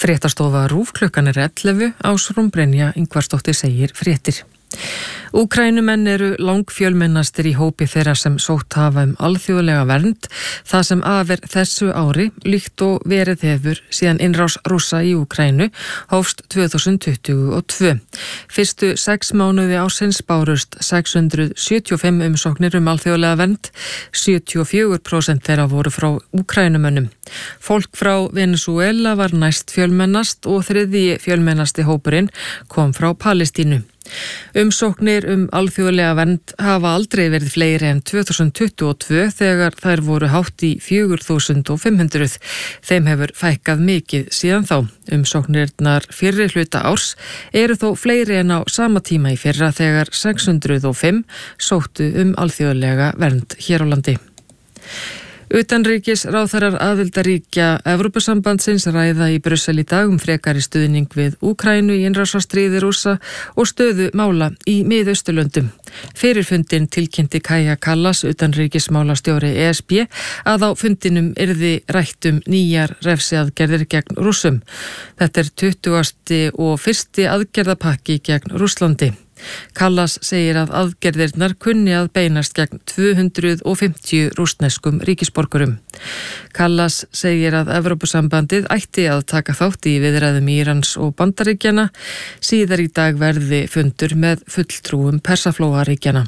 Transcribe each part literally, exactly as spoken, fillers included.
Fréttastofa RÚV klukkan er ellefu, Ásrún Brynja Ingvarsdóttir segir fréttir. Úkraínumenn eru langfjölmennastir í hópi þeirra sem sótt hafa um alþjóðlega vernd, það sem af er þessu ári, líkt og verið hefur síðan innrás Rússa í Úkraínu hófst tvö þúsund tuttugu og tvö. Fyrstu sex mánuði ársins bárust sex hundruð sjötíu og fimm umsóknir um alþjóðlega vernd, sjötíu og fjögur prósent þeirra voru frá Úkraínumönnum. Fólk frá Venesúela var næst fjölmennast og þriðji fjölmennasti hópurinn kom frá Palestínu. Umsóknir um alþjóðlega vernd hafa aldrei verið fleiri en tvö þúsund tuttugu og tvö þegar þær voru hátt í fjögur þúsund fimm hundruð. Þeim hefur fækkað mikið síðan þá. Umsóknirnar fyrri hluta árs eru þó fleiri en á sama tíma í fyrra þegar sex hundruð og fimm sóttu um alþjóðlega vernd hér á landi. Utanríkisráðherrar aðildarríkja Evrópusambandsins ræða í Brussel í dag um frekari stuðning við Úkraínu í innrásarstríði Rússa og stöðu mála í Mið-Austurlöndum. Fyrir fundin tilkynnti Kaja Kallas, utanríkismálastjóri E S B, að á fundinum yrði rætt um nýjar refsiaðgerðir gegn Rússum. Þetta er tuttugasti og fyrsti aðgerðapakki gegn Rússlandi. Kallas segir að aðgerðirnar kunni að beinast gegn tvö hundruð og fimmtíu rússneskum ríkisborgurum. Kallas segir að Evrópusambandið ætti að taka þátt í viðræðum Írans og Bandaríkjanna. Síðar í dag verði fundur með fulltrúum Persaflóaríkjanna.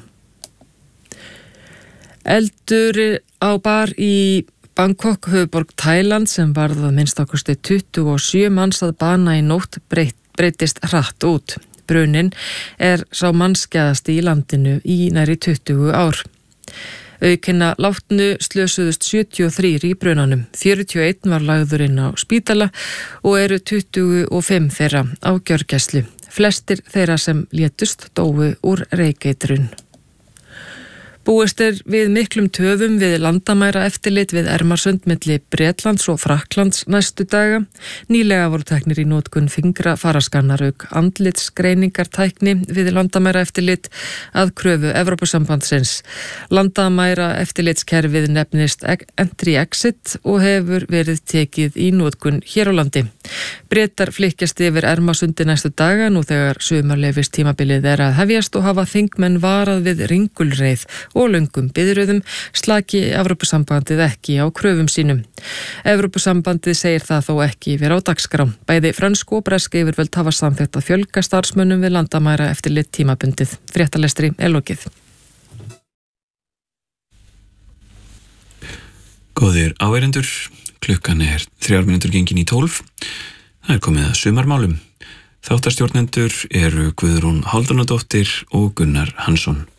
Eldur á bar í Bangkok, höfuðborg Tæland, sem varð að minnstakosti tuttugu og sjö manns að bana í nótt breytt, breyttist hratt út. Brunin er sá mannskæðasti í landinu í nærri tuttugu ár. Aukinna látnu slösuðust sjötíu og þrír í brunanum. fjörutíu og einn var lagður inn á spítala og eru tuttugu og fimm þeirra á gjörgæslu. Flestir þeirra sem létust dóu úr reykeitrun. Búist er við miklum töfum við landamæra eftirlit við Ermarsund milli Bretlands og Frakklands næstu daga. Nýlega voru tæknir í notkun fingra faraskannar auk andlitsgreiningartækni við landamæra eftirlit að kröfu Evrópusambandsins. Landamæra eftirlitskerfið nefnist Entry-Exit og hefur verið tekið í notkun hér á landi. Bretar flykkjast yfir Ermarsundi næstu daga nú þegar sumarleyfis tímabilið er að hefjast og hafa þingmenn varað við ringulreið og löngum biðröðum slaki Evrópusambandið ekki á kröfum sínum. Evrópusambandið segir það þó ekki vera á dagskrá. Bæði frönsk og bresk yfirvöld hafa samþykkt að fjölga starfsmönnum við landamæra eftirlit tímabundið. Fréttalestri er lokið. Góðir áheyrendur, klukkan er þrjár mínútur gengin í tólf. Það er komið að sumarmálum. Þáttarstjórnendur eru Guðrún Hálfdánadóttir og Gunnar Hansson.